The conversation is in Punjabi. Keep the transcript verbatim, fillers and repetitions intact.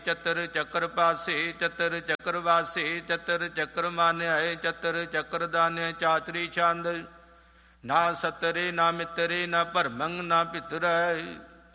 ਚਤਰ ਚੱਕਰ ਪਾਸੇ ਚਤਰ ਚੱਕਰ ਵਾਸੇ ਚਤਰ ਚੱਕਰ ਮਾਨਿਆਏ ਚਤਰ ਚੱਕਰ ਦਾਨਿਆ ਚਾਤਰੀ ਛੰਦ ਨਾ ਸਤਰੇ ਨਾ ਮਿਤਰੇ ਨਾ ਭਰਮੰ ਨਾ ਪਿਤਰੈ